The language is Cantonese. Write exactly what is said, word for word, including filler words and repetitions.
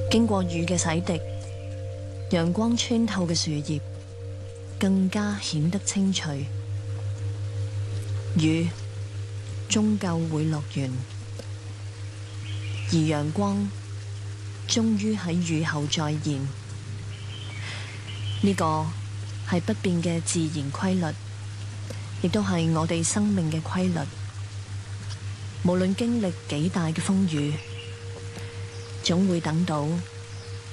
經過雨嘅洗滌，陽光穿透嘅樹葉更加顯得清脆。雨終究會落完，而陽光終於喺雨後再現。呢個係不變嘅自然規律，亦都係我哋生命嘅規律。無論經歷幾大嘅風雨，總會等到